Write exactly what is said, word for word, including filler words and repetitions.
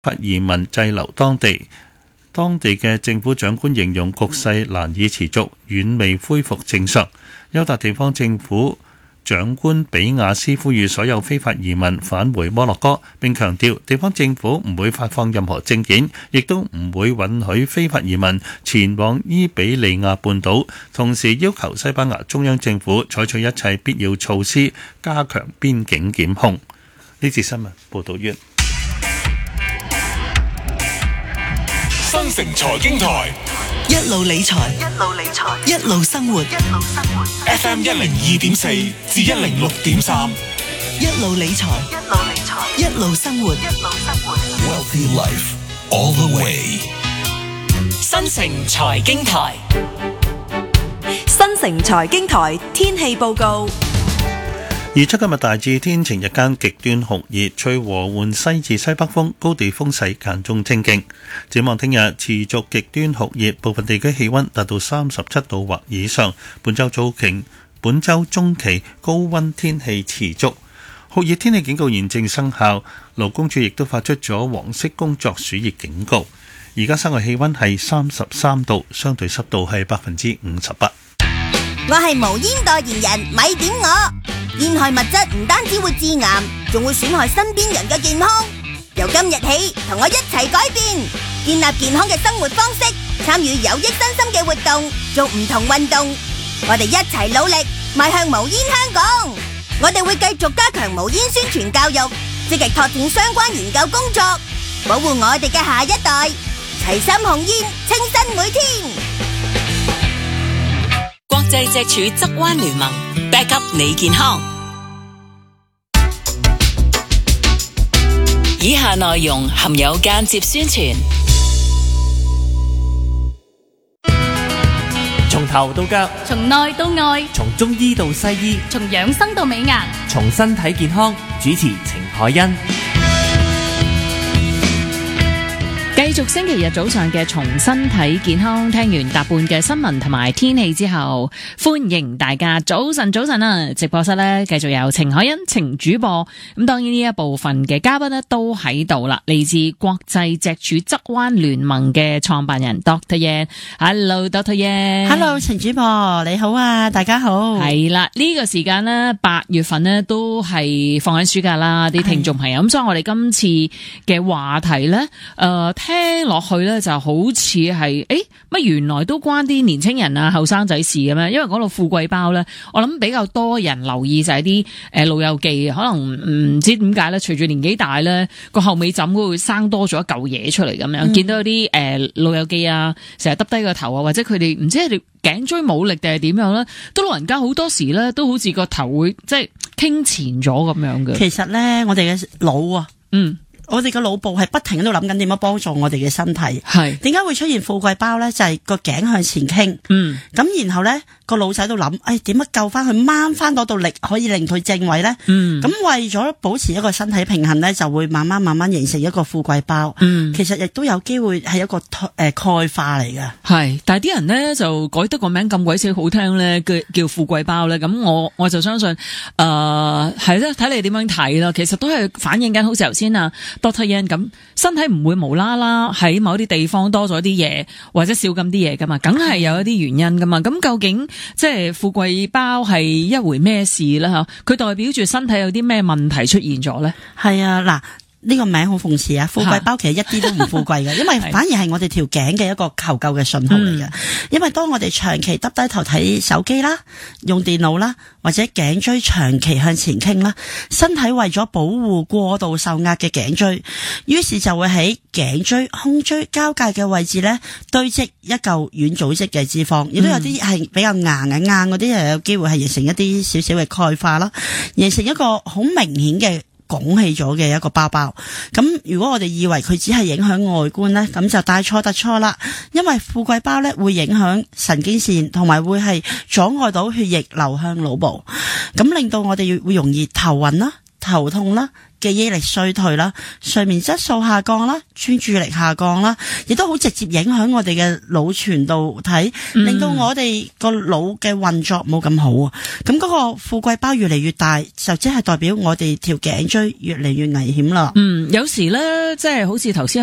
法移民滯留當地。當地嘅政府長官形容局勢難以持續，遠未恢復正常。邱達地方政府長官比亞斯呼籲所有非法移民返回摩洛哥，並強調地方政府唔會發放任何證件，亦都唔會允許非法移民前往伊比利亞半島，同時要求西班牙中央政府採取一切必要措施，加強邊境檢控。呢節新聞報道完。 新城財經台一路理財， 一路理財， 一路生活， 一路生活。 F M 一零二點四至一零六點三， 一路理財， 一路理財， 一路生活， 一路生活。 Wealthy Life all the way。 新城財經台， 新城財經台天氣報告。 預測今日大致天晴，日間極端酷熱，吹和緩西至西北風，高地風勢間中清勁。展望聽日持續極端酷熱，部分地區氣溫達到三十七度或以上。本週早期、本週中期高溫天氣持續，酷熱天氣警告現正生效。勞工處亦都發出咗黃色工作暑熱警告。而家室外氣溫係三十三度，相對濕度係百分之五十八。 我係無煙代言人，咪點我。煙害物質唔單止會致癌，仲會損害身邊人嘅健康。由今日起，同我一齊改變，建立健康嘅生活方式，參與有益身心嘅活動，做唔同運動。我哋一齊努力，邁向無煙香港。我哋會繼續加強無煙宣傳教育，積極拓展相關研究工作，保護我哋嘅下一代。齊心控煙，清新每天。 國際脊柱側彎聯盟 back up 你健康。以下內容含有間接宣傳。 從頭到腳， 從內到外， 從中醫到西醫， 從養生到美顏， 從身體健康。主持程海欣。 繼續星期日早上嘅從身體健康，聽完搭半嘅新聞同埋天氣之後，歡迎大家早晨早晨啊！直播室呢繼續有程海欣程主播，咁當然呢一部分嘅嘉賓呢都喺度啦，嚟自國際脊柱側彎聯盟嘅創辦人 Doctor Yan。Hello Doctor Yan。Hello 程主播，你好啊，大家好。 係啦，呢、這個時間呢，八月份呢都係放緊暑假啦，啲聽眾朋友，咁所以我哋今次嘅話題呢，誒、呃。聽落去咧就好似係誒乜原來都關啲年青人啊後生仔事咁樣，因為講到富貴包咧，我諗比較多人留意就係啲誒老友記，可能唔、嗯、知點解咧，隨住年紀大咧個後尾枕嗰會生多咗一嚿嘢出嚟咁樣，嗯、見到有啲誒、呃、老友記啊，成日耷低個頭啊，或者佢哋唔知係哋頸椎冇力定係點樣咧，都老人家好多時咧都好似個頭會即係傾前咗咁樣嘅。 其實咧，我哋嘅腦啊，嗯。我哋個腦部係不停喺度諗緊點樣幫助我哋嘅身體。係點解會出現富貴包咧？就係、是、個頸向前傾。嗯，咁然後咧個腦仔喺度諗，誒點樣救翻佢掹翻嗰度力，可以令佢正位咧？嗯，咁為咗保持一個身體平衡咧，就會慢慢慢慢形成一個富貴包。嗯，其實亦都有機會係一個誒鈣化嚟嘅。係， 但係啲人咧就改得個名咁鬼死好聽咧，叫叫富貴包咧。咁我我就相信誒係啦，睇、呃、你點樣睇啦。其實都係反映緊，好似頭先啊。Doctor Yan 咁，身體唔會無啦啦喺某啲地方多咗啲嘢，或者少咁啲嘢噶嘛，梗係有一啲原因噶嘛。咁究竟即係富貴包係一回咩事咧？吓，佢代表住身體有啲咩問題出現咗咧？ 係啊，嗱。呢個名好諷刺啊！富貴包其實一啲都唔富貴嘅，因為反而係我哋條頸嘅一個求救嘅信號嚟嘅。嗯、因為當我哋長期耷低頭睇手機啦、用電腦啦，或者頸椎長期向前傾啦，身體為咗保護過度受壓嘅頸椎，於是就會喺頸椎、胸椎交界嘅位置咧堆積一嚿軟組織嘅脂肪，亦都有啲係比較硬嘅，硬嗰啲又有機會係形成一啲少少嘅鈣化啦，形成一個好明顯嘅拱起咗嘅一個包包。咁如果我哋以為佢只係影響外觀呢，咁就大錯特錯啦。因為富貴包呢會影響神經線，同埋會係阻礙到血液流向腦部，咁令到我哋會容易頭暈啦、 頭痛啦、記憶力衰退啦、睡眠質素下降啦、專注力下降啦，亦都好直接影響我哋嘅腦傳導體， 嗯、 令到我哋個腦嘅運作冇咁好啊。咁嗰個富貴包越嚟越大，就即係代表我哋條頸椎越嚟越危險啦。 嗯，有時咧，即係好似頭先